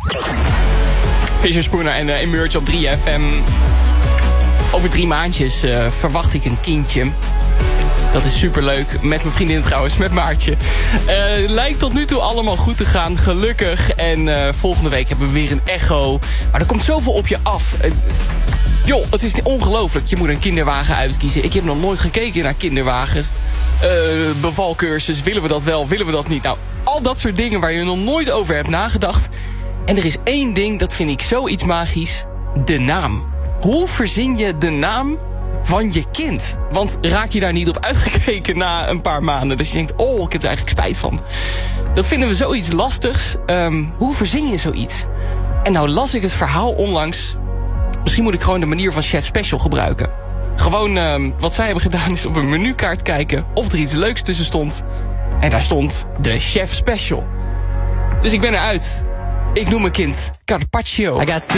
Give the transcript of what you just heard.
Fisher Spooner en Emerge op 3FM. Over 3 maandjes verwacht ik een kindje. Dat is superleuk. Met mijn vriendin trouwens, met Maartje. Lijkt tot nu toe allemaal goed te gaan, gelukkig. En volgende week hebben we weer een echo. Maar er komt zoveel op je af. Joh, het is ongelooflijk. Je moet een kinderwagen uitkiezen. Ik heb nog nooit gekeken naar kinderwagens. Bevalcursus, willen we dat wel, willen we dat niet? Nou, al dat soort dingen waar je nog nooit over hebt nagedacht. En er is één ding, dat vind ik zoiets magisch. De naam. Hoe verzin je de naam van je kind? Want raak je daar niet op uitgekeken na een paar maanden? Dus je denkt, oh, ik heb er eigenlijk spijt van. Dat vinden we zoiets lastigs. Hoe verzin je zoiets? En nou las ik het verhaal onlangs. Misschien moet ik gewoon de manier van Chef Special gebruiken. Gewoon wat zij hebben gedaan is op een menukaart kijken of er iets leuks tussen stond. En daar stond de Chef Special. Dus ik ben eruit. Ik noem mijn kind Carpaccio.